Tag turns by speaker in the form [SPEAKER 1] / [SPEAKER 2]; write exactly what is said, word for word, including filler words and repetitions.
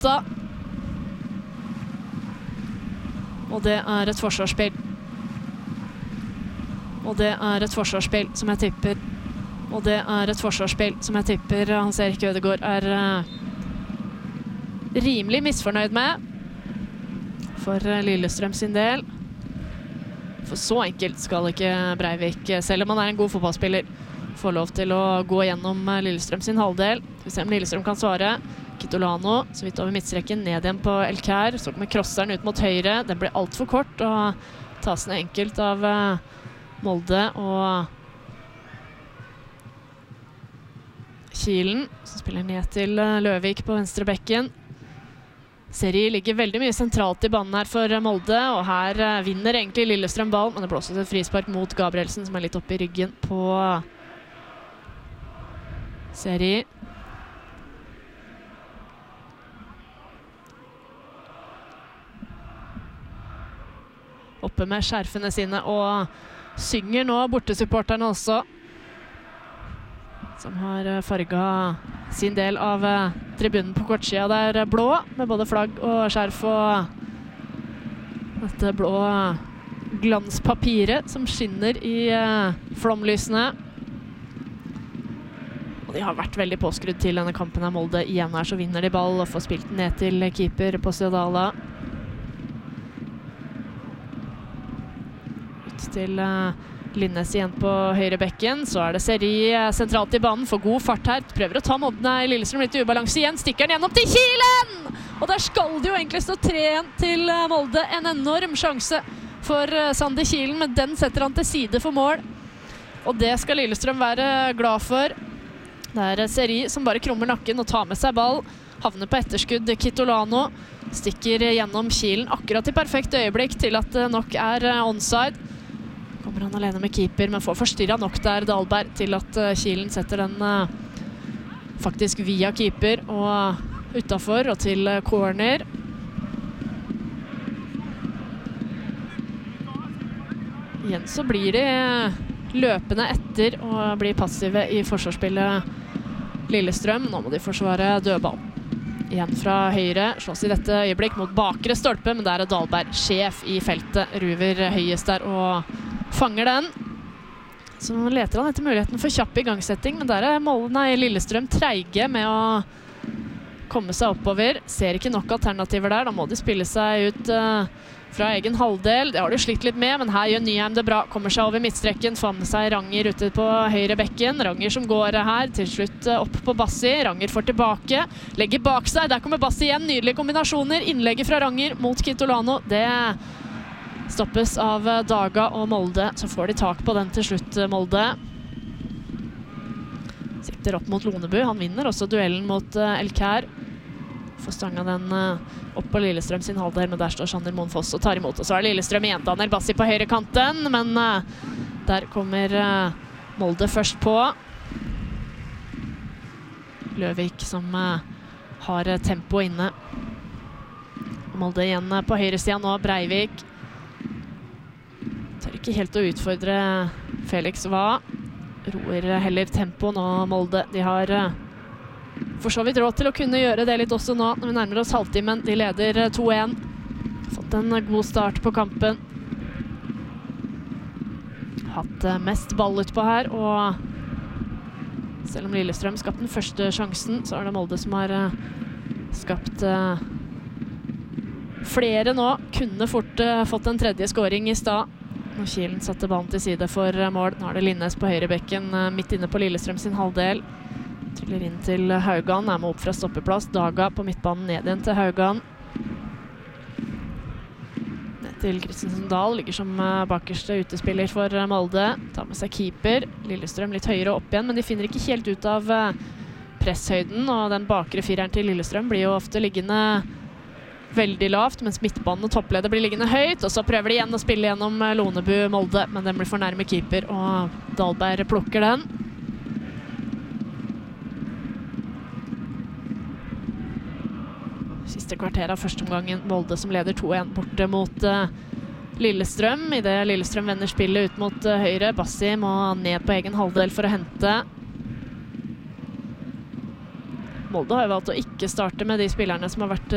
[SPEAKER 1] Og det er et forsvarsspill. Og det er et forsvarsspill som jeg tipper. Og det er et forsvarsspill som jeg tipper Hans Erik Ødegaard er uh, rimelig misfornøyd med. For uh, Lillestrøm sin del. For så enkelt skal ikke Breivik, selv om han er en god fotballspiller, få lov til å gå gjennom uh, Lillestrøm sin halvdel. Vi ser om Lillestrøm kan svare. Kitolano, så vidt over midtstreken, ned igjen på Elkær. Så kommer crosseren ut mot høyre. Den blir alt for kort, og tas ned enkelt av uh, Molde og Kielen, som spiller ned til uh, Løvik på venstre bekken. Seri ligger veldig mye sentralt i banen her for uh, Molde, og her uh, vinner egentlig Lillestrøm ball, men det blåses et frispark mot Gabrielsen, som er litt oppe i ryggen på uh, Seri. Oppe med skjerfene sine, og synger nå bortesupporterne også, som har farget sin del av tribunen på kortsida der blå, med både flagg og skjerf og dette blå glanspapiret som skinner i flomlysene. Og de har vært veldig påskrudd til denne kampen av Molde. Igjen her så vinner de ball og får spilt den ned til keeper på Stjødala. Til uh, Linnes igjen på høyre bekken. Så er det Seri uh, sentralt i banen, for god fart her. Prøver å ta Modden i Lillestrøm, litt ubalanse igjen. Stikker den gjennom til Kielen! Og der skal det jo egentlig stå tre igjen til uh, Molde. En enorm sjanse for uh, Sander Kielen, men den setter han til side for mål. Og det skal Lillestrøm være glad for. Det er uh, Seri som bare krummer nakken og tar med seg ball. Havner på etterskudd. Kitolano stikker gjennom Kielen akkurat i perfekt øyeblikk til at det nok er uh, onside. Kommer han alene med keeper, men får forstyrret nok der Dahlberg til at uh, Kielen setter den uh, faktisk via keeper og uh, utenfor og til uh, corner. Igjen så blir de uh, løpende etter og blir passive i forsvarsspillet Lillestrøm. Nå må de forsvare dødball. Igjen fra høyre, slås i dette øyeblikk mot bakre stolpe, men der er Dahlberg sjef i feltet. Ruver høyest der og fanger den. Så nå leter han etter muligheten for kjapp igangsetting, men der er målene i Lillestrøm treige med å komme seg oppover. Ser ikke nok alternativer der, da må de spille seg ut uh, fra egen halvdel. Det har de slitt litt med, men her gjør Nyheim det bra. Kommer seg over midtstrekken, får med seg Ranger ute på høyre bekken. Ranger som går her, til slutt uh, opp på Bassi. Ranger får tilbake, legger bak seg. Der kommer Bassi igjen, nydelige kombinasjoner. Innlegget fra Ranger mot Kitolano. Det stoppes av Daga og Molde, så får de tak på den til slutt, Molde. Sitter opp mot Lonebu, han vinner også duellen mot uh, Elkær. Får stanga den uh, opp på Lillestrøm sin halvdel, men der står Sander Monfoss og tar imot. Og så er det Lillestrøm igjen, Daniel Bassi på høyre kanten, men uh, der kommer uh, Molde først på. Løvik som uh, har uh, tempo inne. Molde igjen uh, på høyre siden nå, Breivik. Tør ikke helt å utfordre Felix Hva. Roer heller tempo nå, Molde. De har uh, for så vidt råd til å kunne gjøre det litt også nå, når vi nærmer oss halvtimen. De leder uh, to en. Fått en uh, god start på kampen. Hatt uh, mest ball ut på her, og selv om Lillestrøm skapte den første sjansen, så er det Molde som har uh, skapt uh, flere nå. Kunne fort uh, fått en tredje scoring i stad. Når Kielen satte ballen til side for mål. Nå er det Linnes på høyre bekken, midt inne på Lillestrøm sin halvdel. Tryller inn til Haugan, er med opp fra stoppeplass. Daga på midtbanen, ned igjen til Haugan. Ned til Kristensen Dahl, ligger som bakerste utespiller for Molde. Tar med seg keeper. Lillestrøm litt høyere opp igjen, men de finner ikke helt ut av presshøyden. Og den bakre fireren til Lillestrøm blir jo ofte liggende veldig lavt, mens midtbanen og toppleder blir liggende høyt, og så prøver de igjen å spille gjennom Lonebu Molde, men den blir for nærme keeper, og Dahlberg plukker den. Siste kvarter av første omgangen, Molde som leder to en borte mot uh, Lillestrøm. I det Lillestrøm vender spillet ut mot uh, høyre, Bassi må ned på egen halvdel for å hente. Molde har jo valgt å ikke starte med de spillerne som har vært